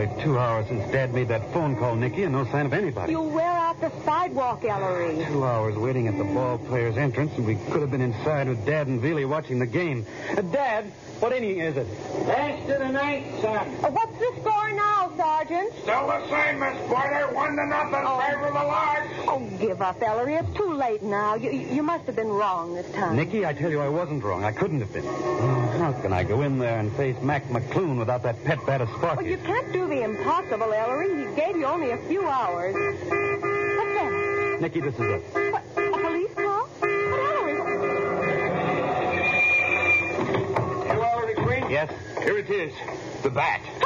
nearly 2 hours since Dad made that phone call, Nicky, and no sign of anybody. You wear out the sidewalk, Ellery. 2 hours waiting at the ball player's entrance, and we could have been inside with Dad and Veely watching the game. Dad, what inning is it? Last of the ninth, son. What's the score now, Sergeant? Still the same, Miss Porter. 1-0 favor of the Larks. Oh, give up, Ellery. It's too late now. You must have been wrong this time. Nicky, I tell you, I wasn't wrong. I couldn't have been. How can I go in there and face Mac McClune without that pet bat of Sparky? Well, you can't do the impossible, Ellery. He gave you only a few hours. What's that? Nicky, this is it. What, a police call? But Ellery... You Ellery Queen? Yes? Here it is. The bat.